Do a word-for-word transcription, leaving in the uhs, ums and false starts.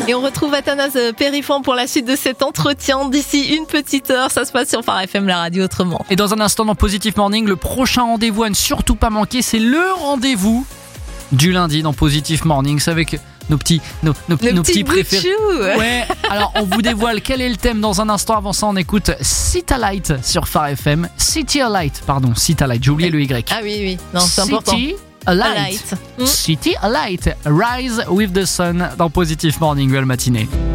Et on retrouve Athanase Périfan pour la suite de cet entretien d'ici une petite heure. Ça se passe sur Phare F M, la radio autrement. Et dans un instant dans Positive Morning, le prochain rendez-vous à ne surtout pas manquer, c'est le rendez-vous du lundi dans Positive Morning. C'est avec nos petits, nos, nos, le nos petit petits préférés. Boutchou. Ouais, alors on vous dévoile quel est le thème dans un instant. Avant ça, on écoute City Light sur Phare F M. City Light, pardon, City Light, j'ai oublié le Y. Ah oui, oui, non, c'est important. City Light. Light. City Light. Rise with the sun dans Positive Morning, belle matinée.